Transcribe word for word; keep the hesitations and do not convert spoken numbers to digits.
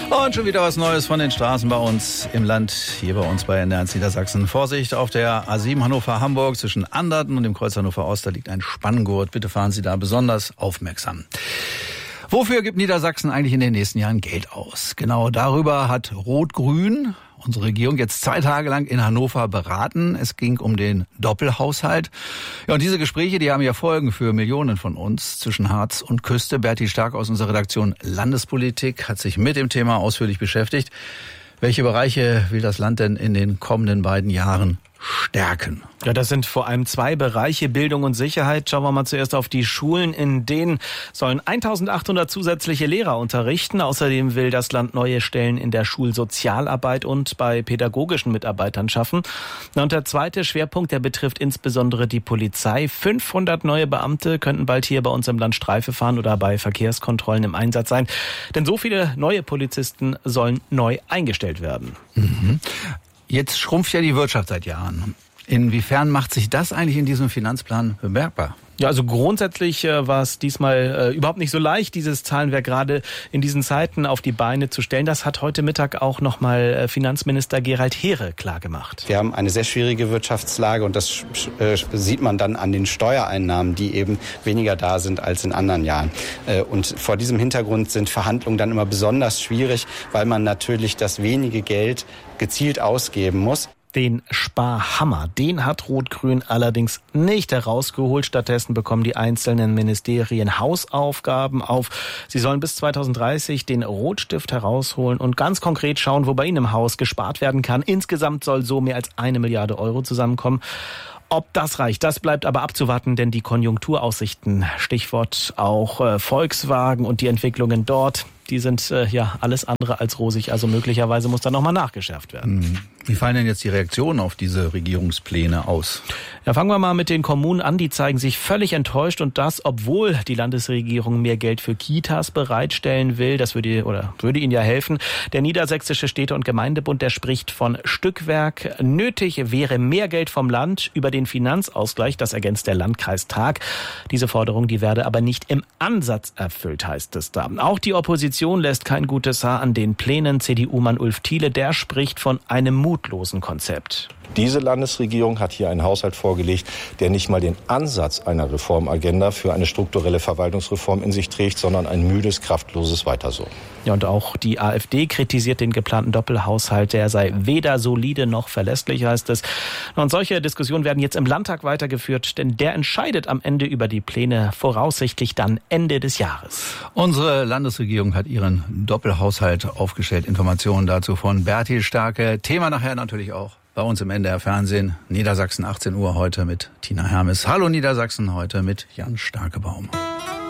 Und schon wieder was Neues von den Straßen bei uns im Land, hier bei uns bei N D R eins Niedersachsen. Vorsicht auf der A sieben Hannover-Hamburg zwischen Anderten und dem Kreuz Hannover-Ost, da liegt ein Spanngurt. Bitte fahren Sie da besonders aufmerksam. Wofür gibt Niedersachsen eigentlich in den nächsten Jahren Geld aus? Genau darüber hat Rot-Grün, unsere Regierung, jetzt zwei Tage lang in Hannover beraten. Es ging um den Doppelhaushalt. Ja, und diese Gespräche, die haben ja Folgen für Millionen von uns zwischen Harz und Küste. Berti Stark aus unserer Redaktion Landespolitik hat sich mit dem Thema ausführlich beschäftigt. Welche Bereiche will das Land denn in den kommenden beiden Jahren stärken? Ja, das sind vor allem zwei Bereiche, Bildung und Sicherheit. Schauen wir mal zuerst auf die Schulen. In denen sollen eintausendachthundert zusätzliche Lehrer unterrichten. Außerdem will das Land neue Stellen in der Schulsozialarbeit und bei pädagogischen Mitarbeitern schaffen. Und der zweite Schwerpunkt, der betrifft insbesondere die Polizei. fünfhundert neue Beamte könnten bald hier bei uns im Land Streife fahren oder bei Verkehrskontrollen im Einsatz sein. Denn so viele neue Polizisten sollen neu eingestellt werden. Mhm. Jetzt schrumpft ja die Wirtschaft seit Jahren. Inwiefern macht sich das eigentlich in diesem Finanzplan bemerkbar? Ja, also grundsätzlich äh, war es diesmal äh, überhaupt nicht so leicht, dieses Zahlenwerk gerade in diesen Zeiten auf die Beine zu stellen. Das hat heute Mittag auch nochmal äh, Finanzminister Gerald Heere klargemacht. Wir haben eine sehr schwierige Wirtschaftslage und das äh, sieht man dann an den Steuereinnahmen, die eben weniger da sind als in anderen Jahren. Äh, und vor diesem Hintergrund sind Verhandlungen dann immer besonders schwierig, weil man natürlich das wenige Geld gezielt ausgeben muss. Den Sparhammer, den hat Rot-Grün allerdings nicht herausgeholt. Stattdessen bekommen die einzelnen Ministerien Hausaufgaben auf. Sie sollen bis zweitausenddreißig den Rotstift herausholen und ganz konkret schauen, wo bei ihnen im Haus gespart werden kann. Insgesamt soll so mehr als eine Milliarde Euro zusammenkommen. Ob das reicht, das bleibt aber abzuwarten, denn die Konjunkturaussichten, Stichwort auch äh, Volkswagen und die Entwicklungen dort, die sind äh, ja alles andere als rosig. Also möglicherweise muss da nochmal nachgeschärft werden. Wie fallen denn jetzt die Reaktionen auf diese Regierungspläne aus? Ja, fangen wir mal mit den Kommunen an. Die zeigen sich völlig enttäuscht und das, obwohl die Landesregierung mehr Geld für Kitas bereitstellen will. Das würde oder würde ihnen ja helfen. Der Niedersächsische Städte- und Gemeindebund, der spricht von Stückwerk. Nötig wäre mehr Geld vom Land über den Finanzausgleich. Das ergänzt der Landkreistag. Diese Forderung, die werde aber nicht im Ansatz erfüllt, heißt es da. Auch die Opposition lässt kein gutes Haar an den Plänen. C D U-Mann Ulf Thiele, der spricht von einem mutlosen Konzept. Diese Landesregierung hat hier einen Haushalt vorgelegt, der nicht mal den Ansatz einer Reformagenda für eine strukturelle Verwaltungsreform in sich trägt, sondern ein müdes, kraftloses Weiter so. Ja, und auch die AfD kritisiert den geplanten Doppelhaushalt. Der sei weder solide noch verlässlich, heißt es. Und solche Diskussionen werden jetzt im Landtag weitergeführt, denn der entscheidet am Ende über die Pläne, voraussichtlich dann Ende des Jahres. Unsere Landesregierung hat ihren Doppelhaushalt aufgestellt. Informationen dazu von Berti Starke. Thema nachher natürlich auch bei uns im N D R Fernsehen. Niedersachsen achtzehn Uhr heute mit Tina Hermes. Hallo Niedersachsen heute mit Jan Starkebaum.